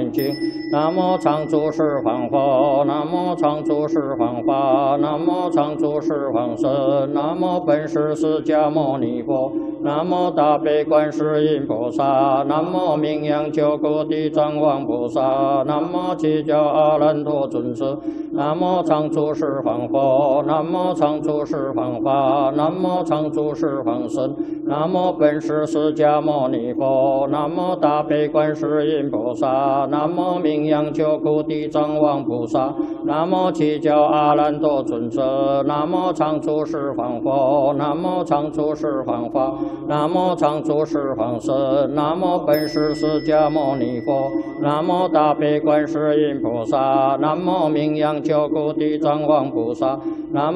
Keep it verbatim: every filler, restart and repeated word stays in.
念经。南无常住十方佛，南无常住十方法，南无常住十方身，南无本师释迦牟尼佛，南无大悲观世音菩萨，南无名扬救苦地藏王菩萨，南无七教阿难陀尊者，南无常住十方佛，南无常住十方法，南无常住十方身，南无本师释迦牟尼佛，南无大悲观世音菩萨，南无名扬救苦地藏王菩萨，南无七教阿难陀尊者，南无常住十方佛，南无常住十方法，南无常住十方身，南无本师释迦牟尼佛，南无大悲观世音菩萨，南无名扬救苦地藏王菩萨，南